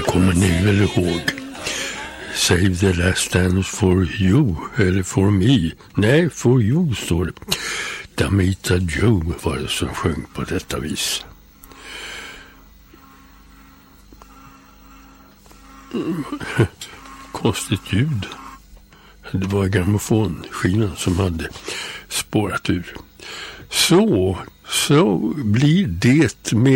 Kommer ni väl ihåg? Save the last dance for you, eller for me. Nej, for you står det. Damita Joe var det som sjöng på detta vis. Konstigt ljud. Det var grammofonskivan som hade spårat ur. Så blir det med